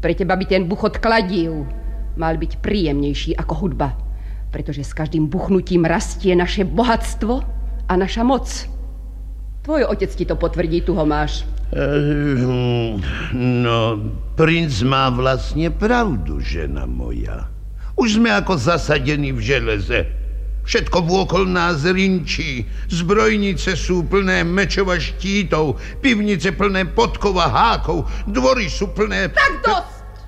Pre teba by ten buchot kladív mal byť príjemnejší ako hudba, pretože s každým buchnutím rastie naše bohatstvo a naša moc. Tvoj otec ti to potvrdí, tu ho máš. No, princ má vlastne pravdu, žena moja. Už sme ako zasadení v železe. Všetko vôkol nás rinčí. Zbrojnice sú plné mečov a štítov, pivnice plné podkov a hákov, dvory sú plné... Tak dosť!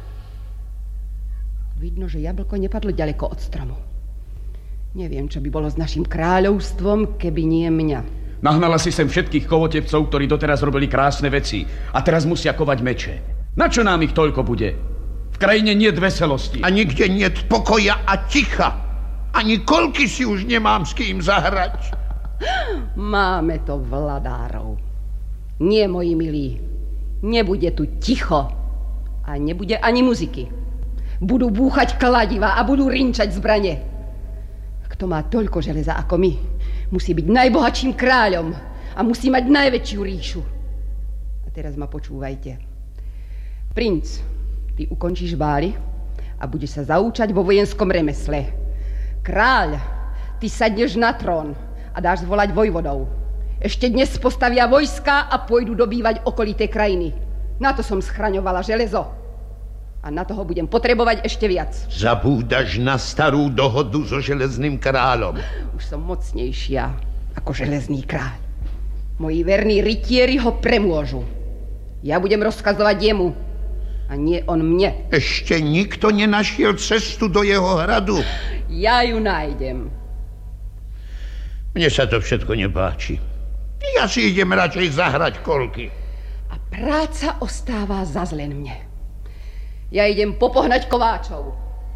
Vidno, že jablko nepadlo ďaleko od stromu. Neviem, čo by bolo s našim kráľovstvom, keby nie mňa. Nahnala si sem všetkých kovotepcov, ktorí doteraz robili krásne veci a teraz musia kovať meče. Na čo nám ich toľko bude? V krajine niet veselosti. A nikde niet pokoja a ticha. Ani kolky si už nemám s kým zahrať. Máme to vladárov. Nie, moji milí. Nebude tu ticho. A nebude ani muziky. Budú búchať kladiva a budú rinčať zbrane. Kto má toľko železa ako my, musí byť najbohatším kráľom a musí mať najväčšiu ríšu. A teraz ma počúvajte. Princ, ty ukončíš bály a budeš sa zaúčať vo vojenskom remesle. Kráľ, ty sadneš na trón a dáš zvolať vojvodov. Ešte dnes postavia vojska a pôjdu dobývať okolité krajiny. Na to som schraňovala železo. A na toho budem potrebovať ešte viac. Zabúdaš na starú dohodu so železným kráľom. Už som mocnejšia ako železný kráľ. Moji verní rytieri ho premôžu. Ja budem rozkazovať jemu a nie on mne. Ešte nikto nenašiel cestu do jeho hradu. Ja ju nájdem. Mne sa to všetko nepáči. Ja si idem radšej zahrať kolky. A práca ostáva zas len mne. Ja idem popohnať kováčov.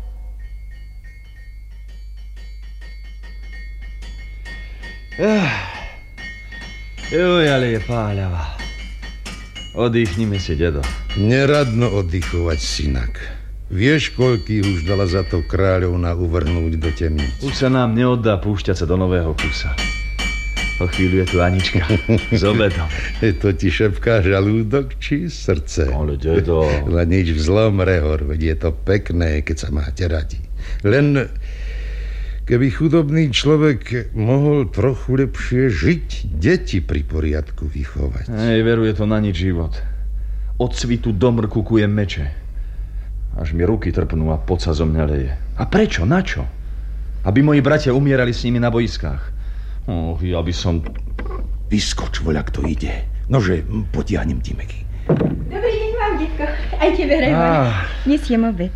Joj, ale je páľava. Oddychnime si, dedo. Neradno oddychovať, synak. Vieš, koľký už dala za to kráľovna uvrhnúť do temnic? Už sa nám neoddá púšťať sa do nového kusa. O chvíľu je tu Anička s obedom. To ti šepká žalúdok či srdce? Ale dedo... Len nič vzlom, Rehor, veď je to pekné, keď sa máte radi. Len keby chudobný človek mohol trochu lepšie žiť, deti pri poriadku vychovať. Veruje to na nič život. Od svitu do mrku kujem meče. Až mi ruky trpnú a pot sa zo mňa leje. A prečo? Na čo? Aby moji bratia umierali s nimi na boiskách. Ja by som... Vyskoč, voľa, kto ide. Nože, potiahnem ti meky. Dobrý deň vám, detko. Aj tebe, Rehor. Nesiem obed.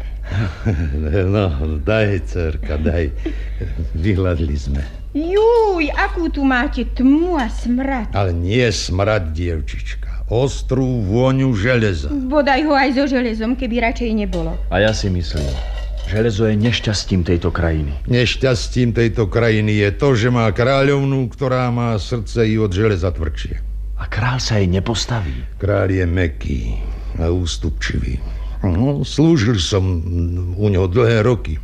No, daj, dcerka, daj. Vyhľadli sme. Júj, akú tu máte tmu a smrad. Ale nie smrad, dievčička. Ostrú vôňu železa. Bodaj ho aj so železom, keby radšej nebolo. A ja si myslím... Železo je nešťastím tejto krajiny. Nešťastím tejto krajiny je to, že má kráľovnú, ktorá má srdce i od železa tvrdšie. A kráľ sa jej nepostaví. Kráľ je mäkký a ústupčivý. No, slúžil som u neho dlhé roky.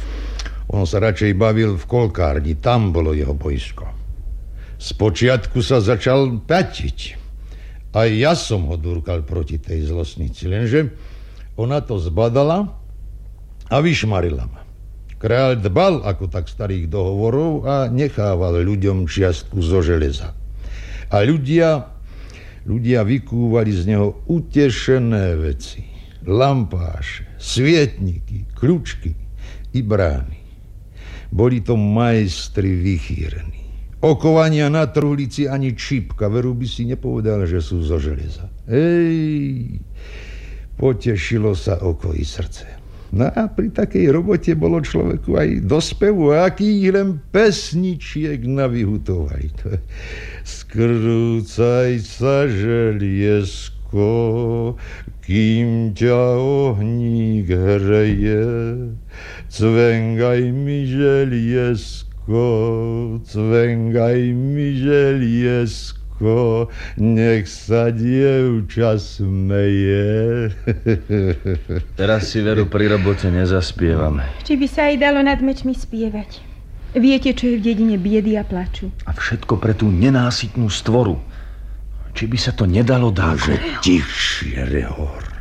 On sa radšej bavil v kolkárni, tam bolo jeho boisko. Spočiatku sa začal pätiť. A ja som ho durkal proti tej zlosnici, lenže ona to zbadala a vyšmarila ma. Kráľ dbal ako tak starých dohovorov a nechával ľuďom čiastku zo železa. A ľudia vykúvali z neho utešené veci. Lampáše, svietniky, kľúčky i brány. Boli to majstri vychýrení. Okovania na truhlici ani čípka, veru by si nepovedal, že sú zo železa. Potešilo sa oko i srdce. No a pri takej robote bolo človeku aj do spevu, aký len pesničiek navyhutovali. Skrúcaj sa, želiesko, kým ťa ohník hreje. Cvengaj mi, želiesko, cvengaj mi, želiesko, nech sa dievča smeje. Teraz si, veru, pri robote nezaspievame. Či by sa aj dalo nad mečmi spievať. Viete, čo je v dedine biedy a plaču. A všetko pre tú nenásytnú stvoru. Či by sa to nedalo dať? Tichšie, Rehor.